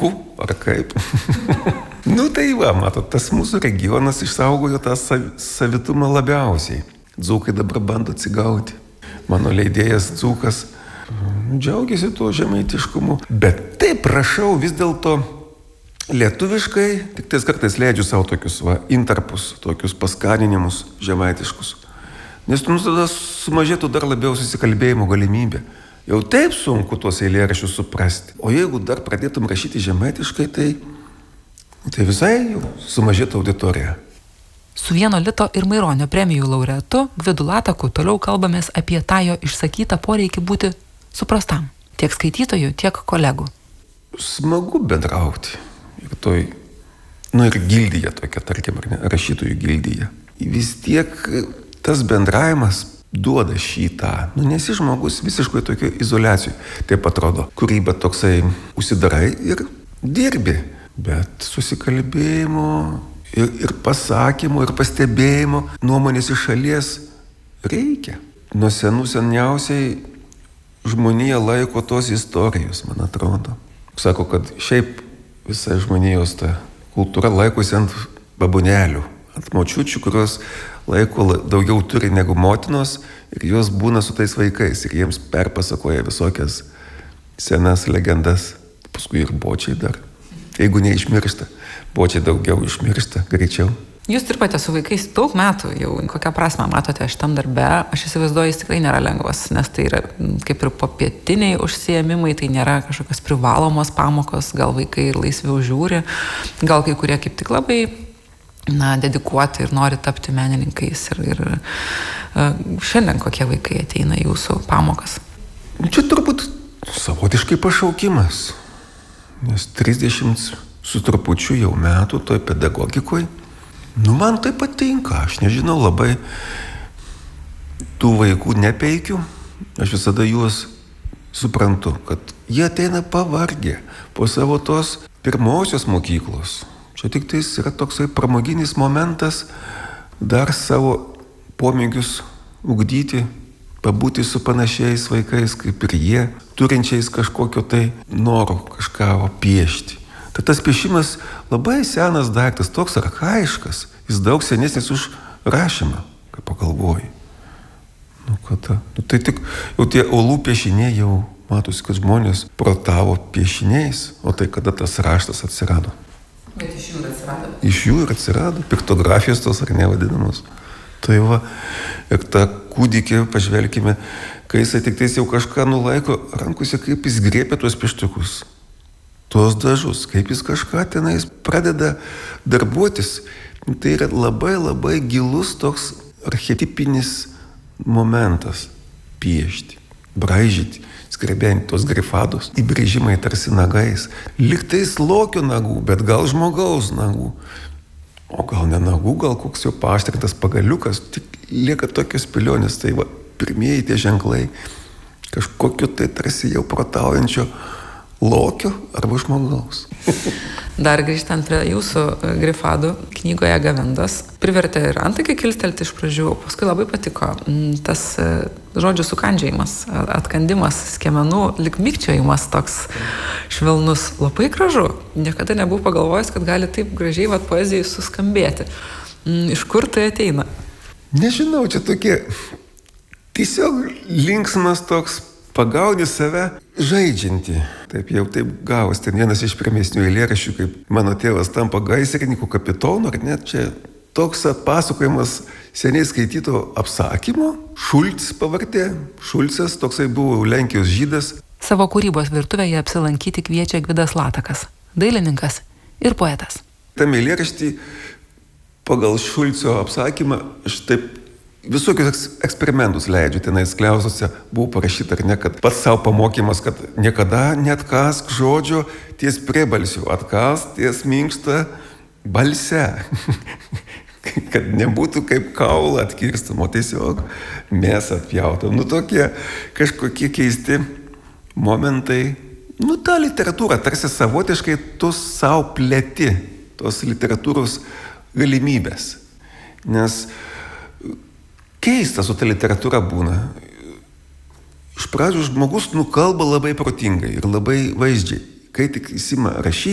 sunku, ar kaip? Nu tai va, matot, tas mūsų regionas išsaugojo tą savitumą labiausiai. Dzūkai dabar bando atsigauti. Mano leidėjas dzūkas džiaugiasi tuo žemaitiškumu. Bet taip prašau vis dėlto lietuviškai, tik tais kartais leidžiu savo tokius intarpus, tokius paskaninimus žemaitiškus. Nes tada sumažėtų dar labiau susikalbėjimo galimybė. Jau taip sunku tuos eilėraščius suprasti. O jeigu dar pradėtum rašyti žemaitiškai, tai visai jau sumažėtų auditorija. Su Vieno Lito ir Maironio premijų laureatu Gvidu Lataku toliau kalbamės apie tą jo išsakytą poreikį būti suprastam. Tiek skaitytojų, tiek kolegų. Smagu bendrauti. Ir ir gildija tokia, tarkim, rašytojų gildija. Vis tiek tas bendravimas duoda šitą. Nesi žmogus visiškai tokio izoliacijų. Taip atrodo, kūryba toksai užsidarai ir dirbi. Bet susikalbėjimo ir pasakymo, ir pastebėjimo, nuomonės iš šalies reikia. Nuo senų seniausiai žmonija laiko tos istorijos, man atrodo. Sako, kad šiaip visa žmonijos ta kultūra laikosi ant babonelių, ant močiučių, kurios laiko daugiau turi negu motinos ir jos būna su tais vaikais ir jiems perpasakoja visokias senas legendas. Paskui ir bočiai dar. Jeigu neišmiršta, bočiai daugiau išmiršta greičiau. Jūs dirbate su vaikais daug metų jau. Kokią prasmę matote šitam darbe? Aš įsivaizduoju, jis tikrai nėra lengvas, nes tai yra kaip ir popietiniai užsiėmimai, tai nėra kažkokios privalomos pamokos, gal vaikai ir laisviau žiūri, gal kai kurie kaip tik labai dedikuoti ir nori tapti menininkais. Ir šiandien kokie vaikai ateina į jūsų pamokas? Čia turbūt savotiškai pašaukimas, nes 30 su trupučiu jau metų toj pedagogikoj. Man tai patinka, aš nežinau, labai tų vaikų nepeikiu, aš visada juos suprantu, kad jie ateina pavargę po savo tos pirmosios mokyklos. Čia tik tais yra toksai pramoginis momentas dar savo pomėgius ugdyti, pabūti su panašiais vaikais kaip ir jie, turinčiais kažkokio tai noro kažką piešti. Tai tas piešimas labai senas daiktas, toks archaiškas, jis daug senesnis už rašymą, kaip pagalvoji. Tai tik jau tie olų piešiniai jau matosi, kad žmonės protavo piešiniais, o tai kada tas raštas atsirado. Bet iš jų ir atsirado? Iš jų ir atsirado, piktografijos tos ar nevadinamos. Tai va, ir tą kūdikį, pažvelkime, kai jisai tik tais jau kažką nulaiko rankose, kaip jis griebė tuos pieštukus, tuos dažus, kaip jis kažką tenais pradeda darbuotis. Tai yra labai labai gilus toks archetipinis momentas piešti, braižyti, skrebenti tos grifados, įbrėžimai tarsi nagais, liktais lokio nagų, bet gal žmogaus nagų, o gal ne nagų, gal koks jau paaštrintas pagaliukas, tik lieka tokios spėlionės, tai va, pirmieji tie ženklai kažkokio tai tarsi jau protaujančio lokio arba žmogaus. Dar grįžtant prie jūsų grifadų, knygoje Gavendos privertė ir antakiai kilstelti iš pradžių, paskui labai patiko tas žodžių sukandžiojimas, atkandimas skiemenų, lyg mikčiojimas toks švelnus, labai gražu. Niekada nebuvau pagalvojęs, kad gali taip gražiai poezijai suskambėti. Iš kur tai ateina? Nežinau, čia tokie tiesiog linksmas toks pagauni save žaidžiantį. Taip jau taip gavos. Ten vienas iš pirmesnių eilėraščių, kaip mano tėvas tampa gaisrininkų kapitonu, ar net čia toks pasakojimas seniai skaityto apsakymo. Šulcis pavardė. Šulcas, toksai buvo Lenkijos žydas. Savo kūrybos virtuvėje apsilankyti kviečia Gvidas Latakas, dailininkas ir poetas. Tam eilėraštį pagal Šulco apsakymą aš taip visokius eksperimentus leidžiu. Tenais kliausuose buvo parašyta, ar ne, kad pats savo pamokymas, kad niekada neatkask žodžio ties priebalsiu, atkask ties minkštą balse. Kad nebūtų kaip kaulą atkirstamo, tiesiog mėsą atpjautų. Tokie kažkokie keisti momentai. Ta literatūra tarsi savotiškai tu savo plėti tos literatūros galimybės. Nes keista su ta literatūra būna. Iš pradžių žmogus kalba labai protingai ir labai vaizdžiai. Kai tik įsima rašyti,